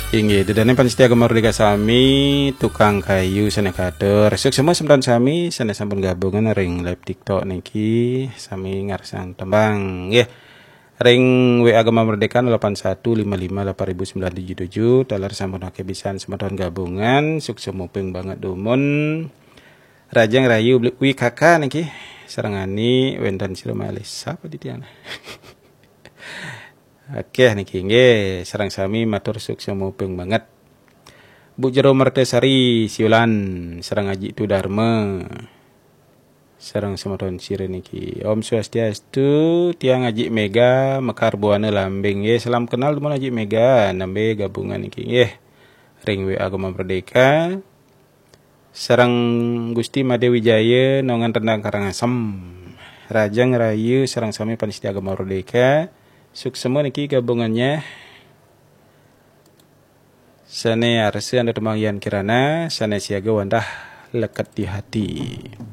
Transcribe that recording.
Inggih, dedane panitia Agama Merdeka sami tukang kayu senekader. Resuk semua semdan sami sana sampun gabungan ring live TikTok niki sami ngarsang tembang. Nggih. Ring WA Agama Merdeka 81558097 dalar sampun ake bisan semedon gabungan sukses muping banget dumun. Rajang Rayu wi kakak niki serangani wendan sira malis sapa di tiana. Oke niki nggih sareng sami matur sukses muping banget. Bu Jero Mertesari Siulan sareng Aji Tu Dharma. Sareng semeton sire niki. Om Swastiastu tiang Aji Mega Mekar Buana Lambing nggih. Salam kenal teman Aji Mega nambe gabungan niki nggih. Ring WA Agama Merdeka. Sareng Gusti Made Wijaya Nongan Rendang Karangasem. Rajang Rayu sareng sami panitia Agama Merdeka. Sukses semua niki gabungannya. Sane arse anda temangyan kirana, sane siaga wandah lekat di hati.